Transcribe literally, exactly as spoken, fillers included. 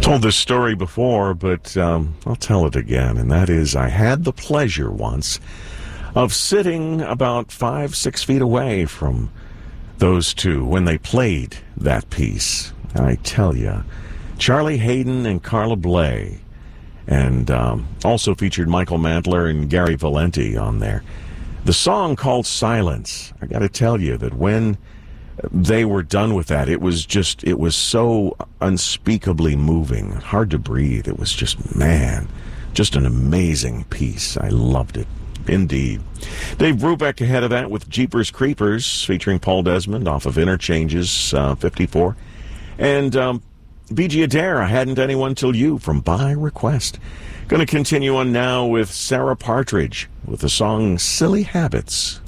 Told this story before, but um, I'll tell it again, and that is I had the pleasure once of sitting about five, six feet away from those two when they played that piece. I tell you, Charlie Haden and Carla Bley, and um, also featured Michael Mantler and Gary Valenti on there. The song called Silence, I got to tell you that when they were done with that, it was just, it was so unspeakably moving, hard to breathe. It was just, man, just an amazing piece. I loved it. Indeed. Dave Brubeck ahead of that with Jeepers Creepers, featuring Paul Desmond off of Interchanges uh, fifty-four. And um, B G Adair, I Hadn't Anyone Till You from By Request. Going to continue on now with Sarah Partridge with the song Silly Habits.